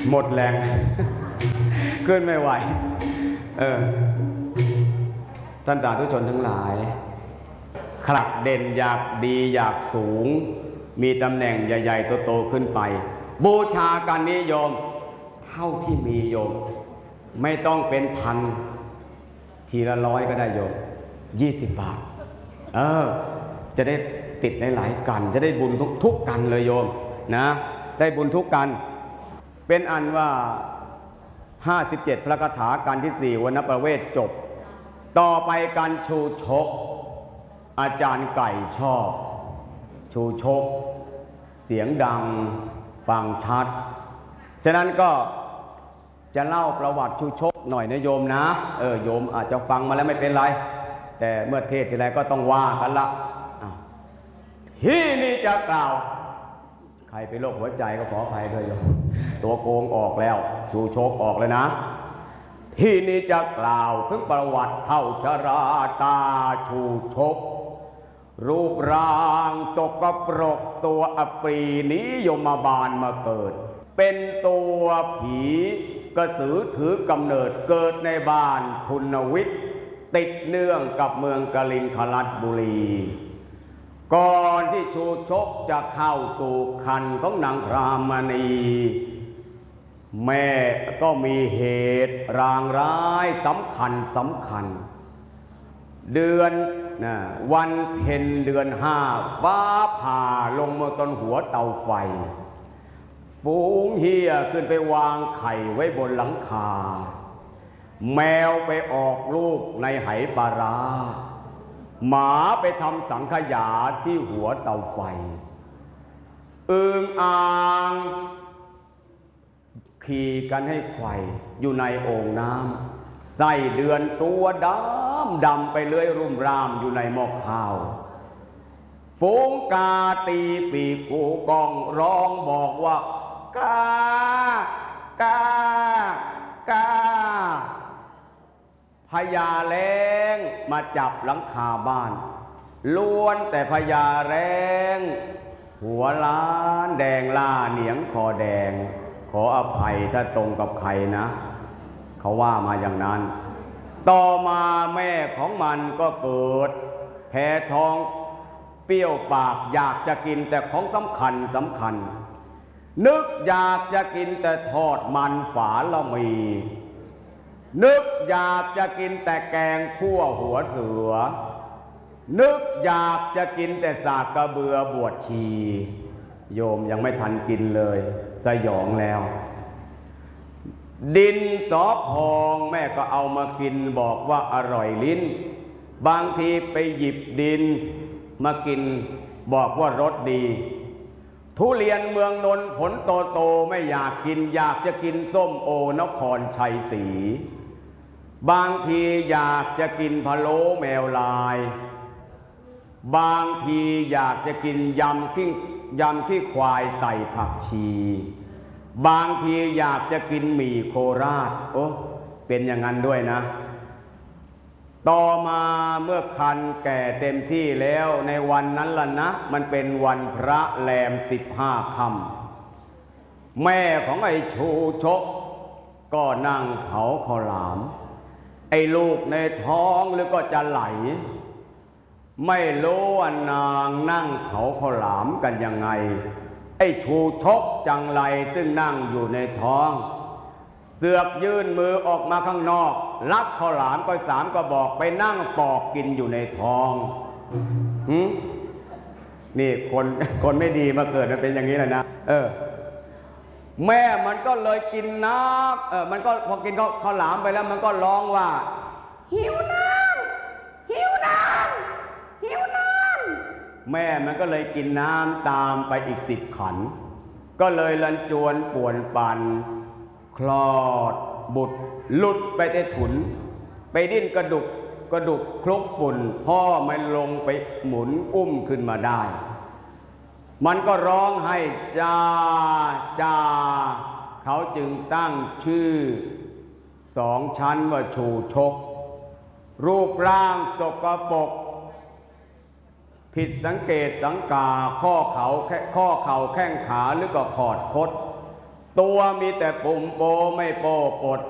หมดแรง ขึ้นไม่ไหวท่านสาธุชนทั้งหลายขลักเด่นอยากดีอยากสูงมีตำแหน่งใหญ่ๆโตๆขึ้นไปบูชากันนิยมเท่าที่มีโยมไม่ต้องเป็นพันทีละ100ก็ได้โยม20 บาทจะได้ติดหลายๆกันจะได้บุญทุกกันเลยโยมนะได้บุญทุกกันเป็นอันว่า57พระคาถากันที่4วรรณประเวทจบต่อไปการชูชกอาจารย์ไก่ชอบชูชกเสียงดังฟังชัดฉะนั้นก็จะเล่าประวัติชูชกหน่อยนะโยมนะโยมอาจจะฟังมาแล้วไม่เป็นไรแต่เมื่อเทศทีไรก็ต้องว่ากันละที่นี่จะกล่าวใครเป็นโรคหัวใจก็ขออภัยด้วยโยมตัวโกงออกแล้วชูชกออกเลยนะที่นี้จะกล่าวถึงประวัติเท่าชราตาชูชกรูปร่างสกปรกตัวอปรีนิยมบาลมาเกิดเป็นตัวผีกระสือถือกำเนิดเกิดในบ้านทุนวิทย์ติดเนื่องกับเมืองกลิงคลัดบุรีก่อนที่ชูชกจะเข้าสู่คันของนางพรามณีแม่ก็มีเหตุรางร้ายสำคัญเดือนวันเพ็ญเดือน5ฟ้าผ่าลงมาต้นหัวเตาไฟฝูงเหี้ยขึ้นไปวางไข่ไว้บนหลังคาแมวไปออกลูกในไหปลาร้าหมาไปทำสังขยาที่หัวเตาไฟอึ่งอ่างขี่กันให้ไขว่อยู่ในโอ่งน้ำไส้เดือนตัวดำไปเลื้อยรุ่มรามอยู่ในหม้อข้าวฝูงกาตีปีกกูกองร้องบอกว่ากากาพญาแล้งมาจับหลังคาบ้านล้วนแต่พญาแล้งหัวล้านแดงล่าเหนียงคอแดงขออภัยถ้าตรงกับใครนะเขาว่ามาอย่างนั้นต่อมาแม่ของมันก็เกิดแพ้ท้องเปรี้ยวปากอยากจะกินแต่ของสำคัญนึกอยากจะกินแต่ทอดมันฝาละมีนึกอยากจะกินแต่แกงคั่วหัวเสือนึกอยากจะกินแต่สากกระเบือบวชชีโยมยังไม่ทันกินเลยสยองแล้วดินสอพองแม่ก็เอามากินบอกว่าอร่อยลิ้นบางทีไปหยิบดินมากินบอกว่ารสดีทุเรียนเมืองนนท์ผลโตไม่อยากกินอยากจะกินส้มโอนครชัยศรีบางทีอยากจะกินพะโล้แมวลายบางทีอยากจะกินยำขี้ควายใส่ผักชีบางทีอยากจะกินหมี่โคราชเป็นอย่างนั้นด้วยนะต่อมาเมื่อคันแก่เต็มที่แล้วในวันนั้นล่ะนะมันเป็นวันพระแรม15 ค่ำแม่ของไอ้ชูชกก็นั่งเผาข้าวหลามไอ้ลูกในท้องหรือก็จะไหลไม่รู้ว่านางนั่งเผาข้าวหลามกันยังไงไอ้ชูชกจังไรซึ่งนั่งอยู่ในท้องเสือกยื่นมือออกมาข้างนอกลักข้าวหลามก็3 กระบอกไปนั่งปอกกินอยู่ในท้องนี่คนไม่ดีมาเกิดมันเป็นอย่างนี้แหละนะแม่มันก็เลยกินน้ำมันก็พอกินข้าวหลามไปแล้วมันก็ร้องว่าหิวน้ำหิวน้ำหิวน้ำแม่มันก็เลยกินน้ำตามไปอีก10 ขันก็เลยลันจวนป่วนปั่นคลอดบุตรหลุดไปในถุนไปดิ้นกระดุกคลุกฝุ่นพ่อมันลงไปหมุนอุ้มขึ้นมาได้มันก็ร้องให้จ้าเขาจึงตั้งชื่อ2 ชั้นว่าชูชกรูปร่างสกปรกผิดสังเกตสังกาข้อเข่าแข้งขาหรือก็ขอดคดตัวมีแต่ปุ่มโปไม่โปปด